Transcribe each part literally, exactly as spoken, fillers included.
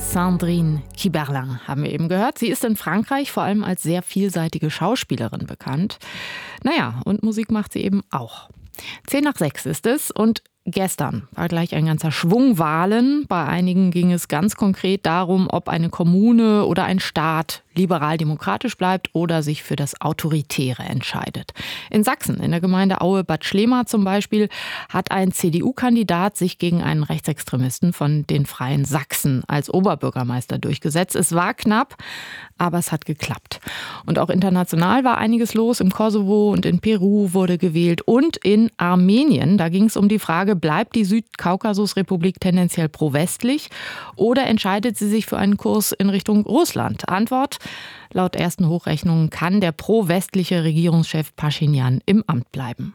Sandrine Kiberlin haben wir eben gehört. Sie ist in Frankreich vor allem als sehr vielseitige Schauspielerin bekannt. Naja, und Musik macht sie eben auch. Zehn nach sechs ist es und gestern war gleich ein ganzer Schwung Wahlen. Bei einigen ging es ganz konkret darum, ob eine Kommune oder ein Staat liberal-demokratisch bleibt oder sich für das Autoritäre entscheidet. In Sachsen, in der Gemeinde Aue-Bad Schlema zum Beispiel, hat ein C D U-Kandidat sich gegen einen Rechtsextremisten von den Freien Sachsen als Oberbürgermeister durchgesetzt. Es war knapp, aber es hat geklappt. Und auch international war einiges los. Im Kosovo und in Peru wurde gewählt und in Armenien. Da ging es um die Frage, bleibt die Südkaukasusrepublik tendenziell pro-westlich oder entscheidet sie sich für einen Kurs in Richtung Russland? Antwort: Laut ersten Hochrechnungen kann der pro-westliche Regierungschef Paschinjan im Amt bleiben.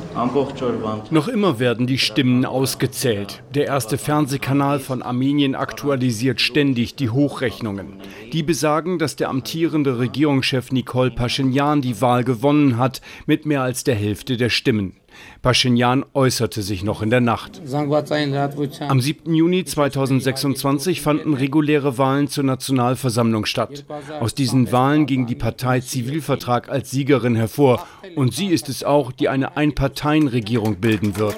Noch immer werden die Stimmen ausgezählt. Der erste Fernsehkanal von Armenien aktualisiert ständig die Hochrechnungen. Die besagen, dass der amtierende Regierungschef Nikol Paschinjan die Wahl gewonnen hat mit mehr als der Hälfte der Stimmen. Paschinjan äußerte sich noch in der Nacht. Am siebten Juni zweitausendsechsundzwanzig fanden reguläre Wahlen zur Nationalversammlung statt. Aus diesen Wahlen ging die Partei Zivilvertrag als Siegerin hervor. Und sie ist es auch, die eine Einparteienregierung bilden wird.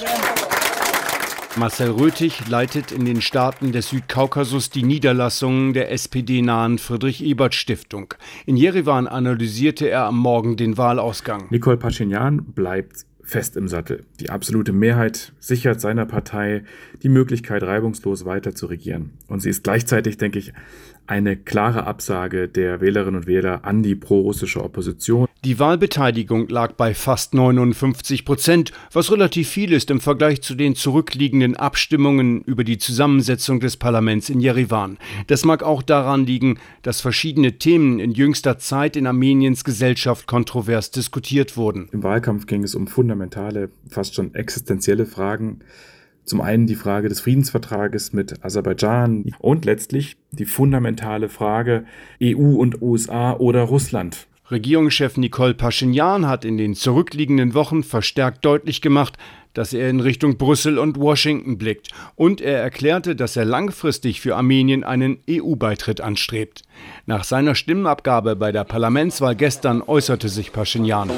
Marcel Röthig leitet in den Staaten des Südkaukasus die Niederlassungen der S P D-nahen Friedrich-Ebert-Stiftung. In Jerewan analysierte er am Morgen den Wahlausgang. Nikol Paschinjan bleibt fest im Sattel. Die absolute Mehrheit sichert seiner Partei die Möglichkeit, reibungslos weiter zu regieren. Und sie ist gleichzeitig, denke ich, eine klare Absage der Wählerinnen und Wähler an die pro-russische Opposition. Die Wahlbeteiligung lag bei fast neunundfünfzig Prozent, was relativ viel ist im Vergleich zu den zurückliegenden Abstimmungen über die Zusammensetzung des Parlaments in Jerewan. Das mag auch daran liegen, dass verschiedene Themen in jüngster Zeit in Armeniens Gesellschaft kontrovers diskutiert wurden. Im Wahlkampf ging es um fundamentale, fast schon existenzielle Fragen. Zum einen die Frage des Friedensvertrages mit Aserbaidschan und letztlich die fundamentale Frage E U und U S A oder Russland. Regierungschef Nikol Paschinjan hat in den zurückliegenden Wochen verstärkt deutlich gemacht, dass er in Richtung Brüssel und Washington blickt. Und er erklärte, dass er langfristig für Armenien einen E U-Beitritt anstrebt. Nach seiner Stimmenabgabe bei der Parlamentswahl gestern äußerte sich Paschinjan: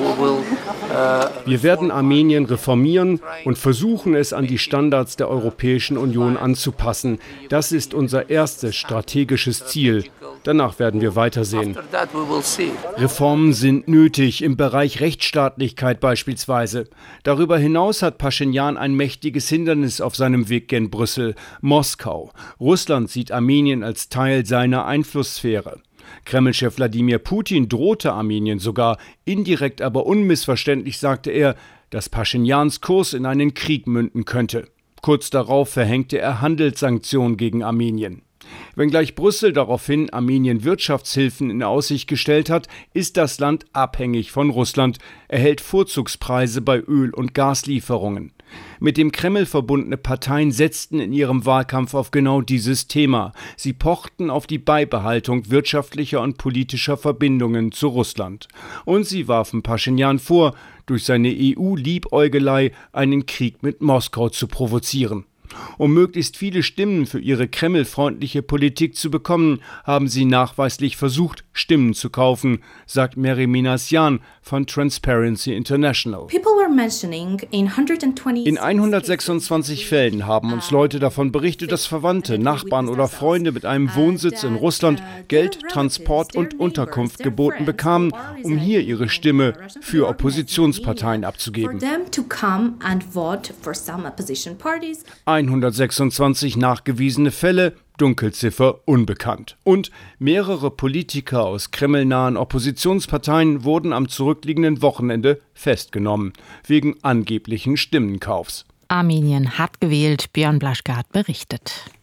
Wir werden Armenien reformieren und versuchen, es an die Standards der Europäischen Union anzupassen. Das ist unser erstes strategisches Ziel. Danach werden wir weitersehen. Reformen sind nötig, im Bereich Rechtsstaatlichkeit beispielsweise. Darüber hinaus hat Paschinjan ein mächtiges Hindernis auf seinem Weg gen Brüssel: Moskau. Russland sieht Armenien als Teil seiner Einflusssphäre. Kremlchef Wladimir Putin drohte Armenien sogar. Indirekt, aber unmissverständlich sagte er, dass Paschinjans Kurs in einen Krieg münden könnte. Kurz darauf verhängte er Handelssanktionen gegen Armenien. Wenngleich Brüssel daraufhin Armenien Wirtschaftshilfen in Aussicht gestellt hat, ist das Land abhängig von Russland, erhält Vorzugspreise bei Öl- und Gaslieferungen. Mit dem Kreml verbundene Parteien setzten in ihrem Wahlkampf auf genau dieses Thema. Sie pochten auf die Beibehaltung wirtschaftlicher und politischer Verbindungen zu Russland. Und sie warfen Paschinjan vor, durch seine E U-Liebäugelei einen Krieg mit Moskau zu provozieren. Um möglichst viele Stimmen für ihre kremlfreundliche Politik zu bekommen, haben sie nachweislich versucht, Stimmen zu kaufen, sagt Mary Minasyan von Transparency International. In hundertsechsundzwanzig Fällen haben uns Leute davon berichtet, dass Verwandte, Nachbarn oder Freunde mit einem Wohnsitz in Russland Geld, Transport und Unterkunft geboten bekamen, um hier ihre Stimme für Oppositionsparteien abzugeben. hundertsechsundzwanzig nachgewiesene Fälle, Dunkelziffer unbekannt. Und mehrere Politiker aus kremlnahen Oppositionsparteien wurden am zurückliegenden Wochenende festgenommen, wegen angeblichen Stimmenkaufs. Armenien hat gewählt, Björn Blaschke hat berichtet.